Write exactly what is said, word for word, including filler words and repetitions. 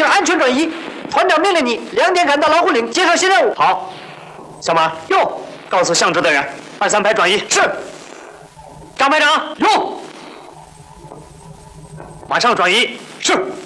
安全转移。团长命令你两点赶到老虎岭接受新任务。 好，小马哟， 告诉向职的人，二三排转移。 是。 张排长哟， 马上转移。 是。